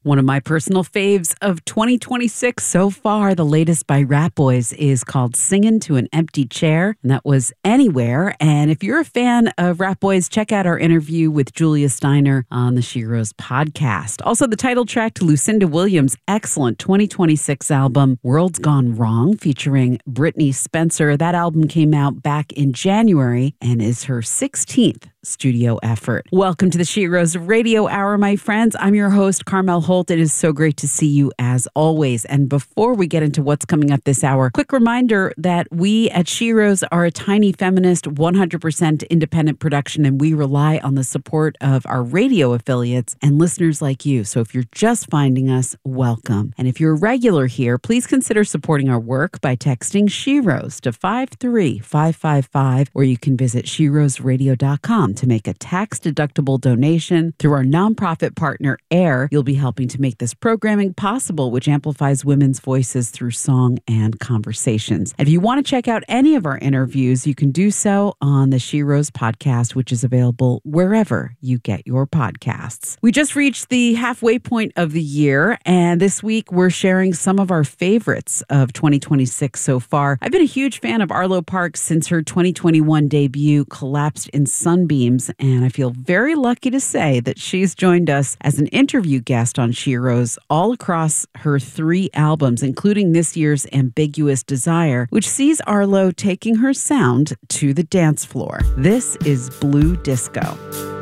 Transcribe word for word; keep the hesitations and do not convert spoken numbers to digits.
One of my personal faves of twenty twenty-six so far, the latest by Rat Boys, is called Singin' to an Empty Chair, and that was Anywhere. And if you're a fan of Rat Boys, check out our interview with Julia Steiner on the Sheroes podcast. Also, the title track to Lucinda Williams' excellent twenty twenty-six album, World's Gone Wrong, featuring Brittney Spencer. That album came out back in January and is her sixteenth studio effort. Welcome to the Sheroes Radio Hour, my friends. I'm your host, Carmel Holt. It is so great to see you as always. And before we get into what's coming up this hour, quick reminder that we at Sheroes are a tiny feminist, one hundred percent independent production, and we rely on the support of our radio affiliates and listeners like you. So if you're just finding us, welcome. And if you're a regular here, please consider supporting our work by texting Sheroes to five three five five five, or you can visit sheroes radio dot com to make a tax-deductible donation. Through our nonprofit partner, AIR, you'll be helping to make this programming possible, which amplifies women's voices through song and conversations. If you want to check out any of our interviews, you can do so on the Sheroes podcast, which is available wherever you get your podcasts. We just reached the halfway point of the year, and this week we're sharing some of our favorites of twenty twenty-six so far. I've been a huge fan of Arlo Parks since her twenty twenty-one debut, Collapsed in Sunbeams, and I feel very lucky to say that she's joined us as an interview guest on Sheroes all across her three albums, including this year's Ambiguous Desire, which sees Arlo taking her sound to the dance floor. This is Blue Disco.